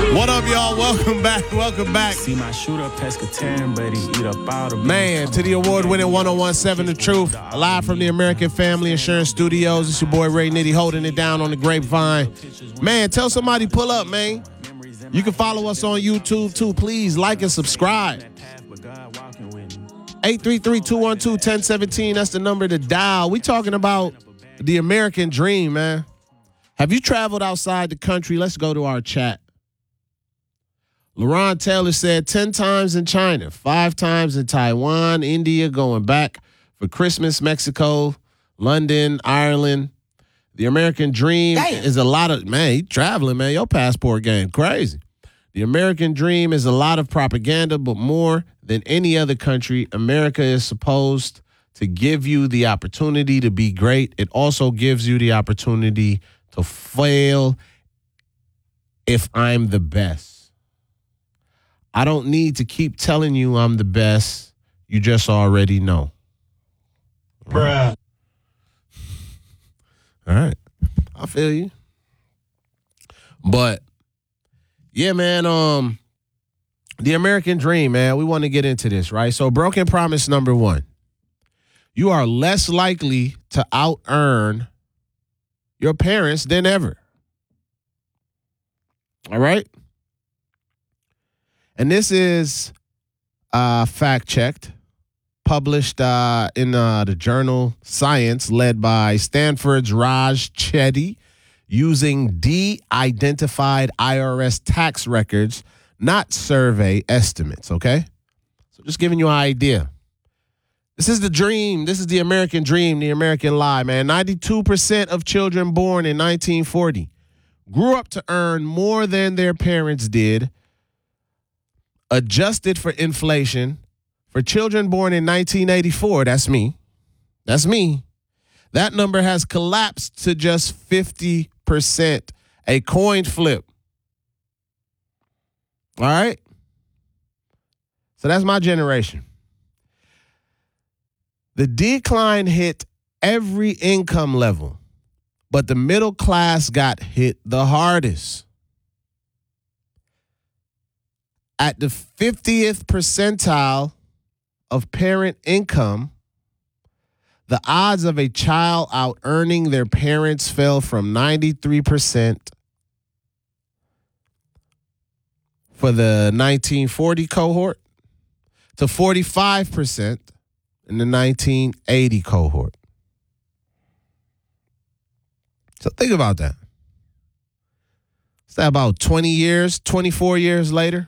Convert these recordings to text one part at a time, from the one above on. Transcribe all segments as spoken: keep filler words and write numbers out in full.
What up, y'all? Welcome back. Welcome back. See my shooter pescatarian, but he eat up all the Man, to the award-winning one oh one point seven The Truth. Live from the American Family Insurance Studios. It's your boy Ray Nitty holding it down on the grapevine. Man, tell somebody pull up, man. You can follow us on YouTube, too. Please like and subscribe. eight three three, two one two, one oh one seven. That's the number to dial. We talking about the American dream, man. Have you traveled outside the country? Let's go to our chat. LaRon Taylor said ten times in China, five times in Taiwan, India, going back for Christmas, Mexico, London, Ireland. The American dream Damn. is a lot of, man, you traveling, man. Your passport game, crazy. The American dream is a lot of propaganda, but more than any other country, America is supposed to give you the opportunity to be great. It also gives you the opportunity to fail if I'm the best. I don't need to keep telling you I'm the best. You just already know. Bruh. All right. I feel you. But, yeah, man, um, the American dream, man, we want to get into this, right? So, broken promise number one. You are less likely to out-earn your parents than ever. All right? And this is uh, fact-checked, published uh, in uh, the journal Science, led by Stanford's Raj Chetty, using de-identified I R S tax records, not survey estimates, okay? So just giving you an idea. This is the dream. This is the American dream, the American lie, man. ninety-two percent of children born in nineteen forty grew up to earn more than their parents did, adjusted for inflation. For children born in nineteen eighty-four, that's me. That's me. That number has collapsed to just fifty percent. A coin flip. All right? So that's my generation. The decline hit every income level, but the middle class got hit the hardest. At the fiftieth percentile of parent income, the odds of a child out earning their parents fell from ninety-three percent for the nineteen forty cohort to forty-five percent in the nineteen eighty cohort. So think about that. Is that about twenty years, twenty-four years later?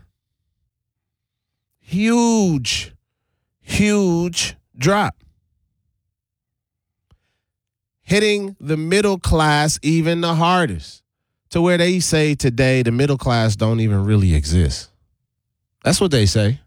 Huge, huge drop. Hitting the middle class even the hardest, to where they say today the middle class don't even really exist. That's what they say.